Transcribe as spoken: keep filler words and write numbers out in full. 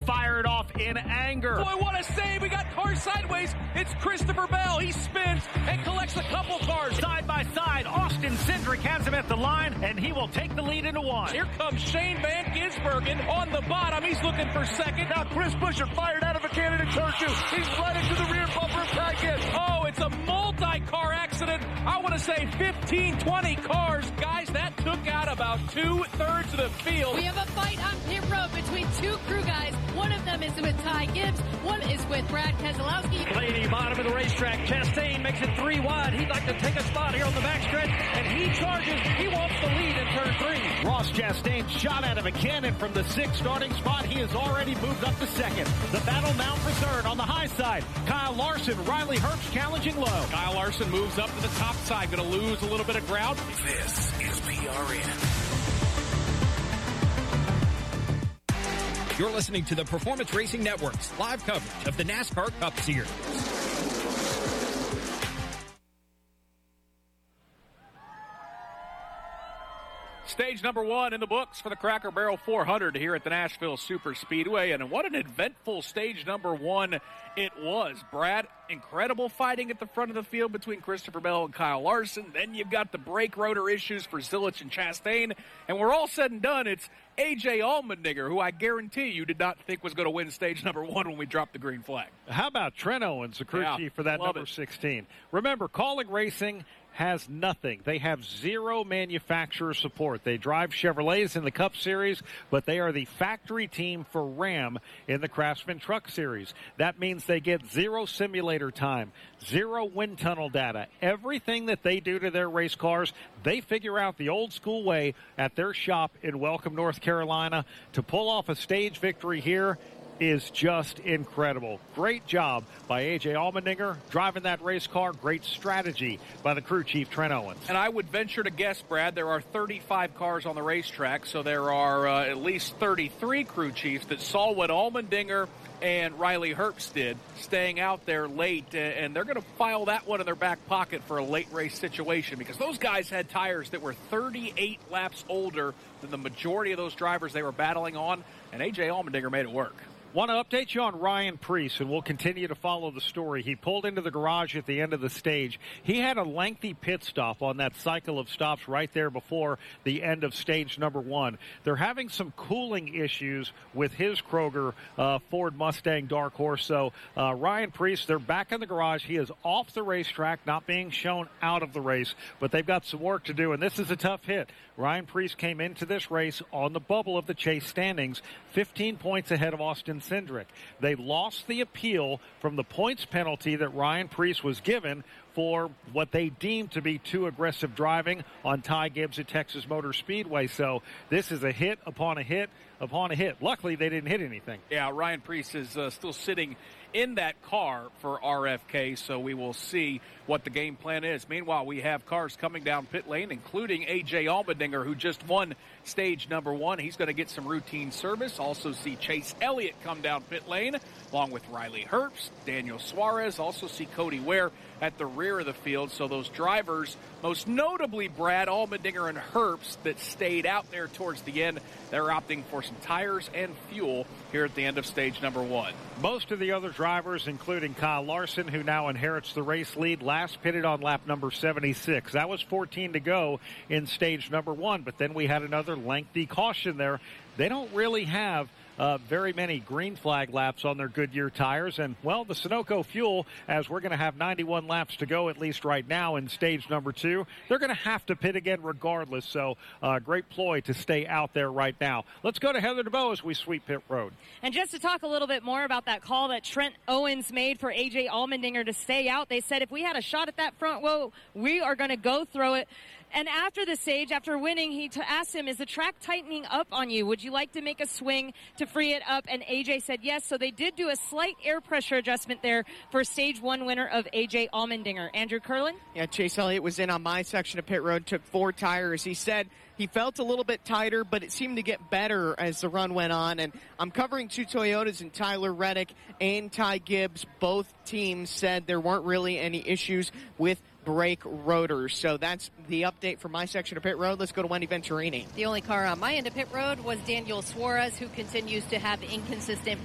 fired off in anger. Boy, what a save. We got cars sideways. It's Christopher Bell. He spins and collects a couple cars. Side by side, Austin Cindric has him at the line, and he will take the lead into one. Here comes Shane Van Gisbergen on the bottom. He's looking for second. Now Chris Buescher fired out of a cannon in turn two. He's right into the rear bumper of Ty Gibbs. Oh, it's a multi-car accident. I want to say fifteen, twenty cars. Guys, that took out about two-thirds of the field. We have a fight on pit road between two crew guys. One of them is with Ty Gibbs. One is with Brad Keselowski. Blaney, bottom of the racetrack. Chastain makes it three wide. He'd like to take a spot here on the backstretch, and he charges. He wants the lead in turn three. Ross Chastain shot out of a cannon from the sixth starting spot. He has already moved up to second. The battle now for third on the high side. Kyle Larson, Riley Herbst challenging low. Kyle Larson moves up to the top side. Going to lose a little bit of ground. This is P R N. You're listening to the Performance Racing Network's live coverage of the NASCAR Cup Series. Stage number one in the books for the Cracker Barrel four hundred here at the Nashville Super Speedway. And what an eventful stage number one it was. Brad, incredible fighting at the front of the field between Christopher Bell and Kyle Larson. Then you've got the brake rotor issues for Zilich and Chastain. And we're all said and done, it's A J Allmendinger, who I guarantee you did not think was going to win stage number one when we dropped the green flag. How about Trent Owens, the crew yeah, chief for that number it. sixteen? Remember, Calling Racing has nothing. They have zero manufacturer support. They drive Chevrolets in the Cup Series, but they are the factory team for Ram in the Craftsman Truck Series. That means they get zero simulator time, zero wind tunnel data. Everything that they do to their race cars, they figure out the old school way at their shop in Welcome, North Carolina. To pull off a stage victory here is just incredible. Great job by A J Allmendinger driving that race car. Great strategy by the crew chief, Trent Owens. And I would venture to guess, Brad, there are thirty-five cars on the racetrack, so there are uh, at least thirty-three crew chiefs that saw what Allmendinger and Riley Herbst did, staying out there late, and they're going to file that one in their back pocket for a late race situation, because those guys had tires that were thirty-eight laps older than the majority of those drivers they were battling on, and A J Allmendinger made it work. Want to update you on Ryan Preece, and we'll continue to follow the story. He pulled into the garage at the end of the stage. He had a lengthy pit stop on that cycle of stops right there before the end of stage number one. They're having some cooling issues with his Kroger uh, Ford Mustang Dark Horse. So uh, Ryan Preece, they're back in the garage. He is off the racetrack, not being shown out of the race, but they've got some work to do, and this is a tough hit. Ryan Preece came into this race on the bubble of the chase standings, fifteen points ahead of Austin Cindric. They lost the appeal from the points penalty that Ryan Preece was given for what they deemed to be too aggressive driving on Ty Gibbs at Texas Motor Speedway. So this is a hit upon a hit upon a hit. Luckily, they didn't hit anything. Yeah, Ryan Preece is uh, still sitting in that car for R F K, so we will see what the game plan is. Meanwhile, we have cars coming down pit lane, including A J Allmendinger, who just won stage number one. He's going to get some routine service. Also see Chase Elliott come down pit lane, along with Riley Herbst, Daniel Suarez. Also see Cody Ware at the rear of the field. So those drivers, most notably Brad Allmendinger and Herbst, that stayed out there towards the end, they're opting for some tires and fuel here at the end of stage number one. Most of the other drivers, including Kyle Larson, who now inherits the race lead, last pitted on lap number seventy-six. That was fourteen to go in stage number one, but then we had another lengthy caution there. They don't really have Uh, very many green flag laps on their Goodyear tires. And, well, the Sunoco fuel, as we're going to have ninety-one laps to go, at least right now in stage number two, they're going to have to pit again regardless. So, uh, great ploy to stay out there right now. Let's go to Heather DeBow as we sweep pit road. And just to talk a little bit more about that call that Trent Owens made for A J Allmendinger to stay out, they said if we had a shot at that front row, we are going to go throw it. And after the stage, after winning, he t- asked him, is the track tightening up on you? Would you like to make a swing to free it up? And A J said yes. So they did do a slight air pressure adjustment there for stage one winner of A J Allmendinger. Andrew Curlin? Yeah, Chase Elliott was in on my section of pit road, took four tires. He said he felt a little bit tighter, but it seemed to get better as the run went on. And I'm covering two Toyotas, and Tyler Reddick and Ty Gibbs. Both teams said there weren't really any issues with brake rotors. So that's the update for my section of pit road. Let's go to Wendy Venturini. The only car on my end of pit road was Daniel Suarez, who continues to have inconsistent